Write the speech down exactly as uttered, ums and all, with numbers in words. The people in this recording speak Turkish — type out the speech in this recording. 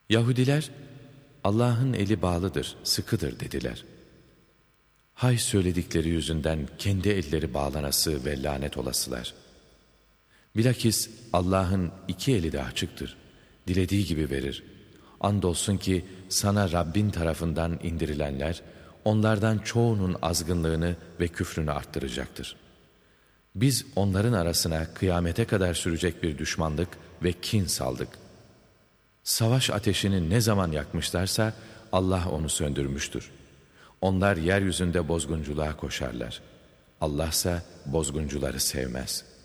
Yahudiler, Allah'ın eli bağlıdır, sıkıdır dediler. Hay söyledikleri yüzünden kendi elleri bağlanası ve lanet olasılar. Bilakis Allah'ın iki eli de açıktır. Dilediği gibi verir. Andolsun ki sana Rabbin tarafından indirilenler, onlardan çoğunun azgınlığını ve küfrünü arttıracaktır. Biz onların arasına kıyamete kadar sürecek bir düşmanlık ve kin saldık. Savaş ateşini ne zaman yakmışlarsa Allah onu söndürmüştür. Onlar yeryüzünde bozgunculuğa koşarlar. Allah ise bozguncuları sevmez.''